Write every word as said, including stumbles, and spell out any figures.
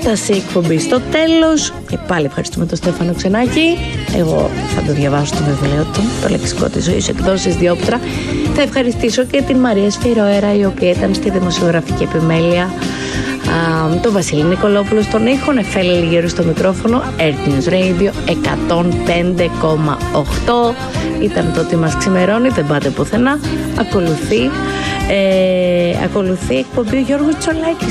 Έφτασε η εκπομπή στο τέλος και πάλι ευχαριστούμε τον Στέφανο Ξενάκη. Εγώ θα το διαβάσω το βιβλίο του, το λεξικό της ζωής, εκδόσεις Διόπτρα. Θα ευχαριστήσω και την Μαρία Σφυροέρα, η οποία ήταν στη δημοσιογραφική επιμέλεια, τον Βασίλη Νικολόπουλο στον ήχο, Εφέλη Λιγέρου στο μικρόφωνο, Earth News Radio εκατόν πέντε κόμμα οκτώ. Ήταν το ότι μας ξημερώνει, δεν πάτε πουθενά. Ακολουθεί, ε, ακολουθεί εκπομπή ο Γιώργος Τσολάκης.